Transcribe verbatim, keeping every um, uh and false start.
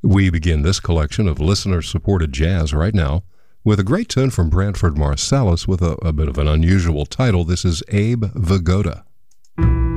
We begin this collection of listener-supported jazz right now with a great tune from Branford Marsalis with a, a bit of an unusual title. This is Abe Vigoda.